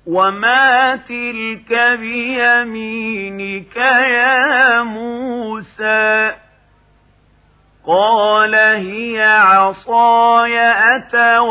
وما تلك بيمينك يا موسى قال هي عصاي أتوكل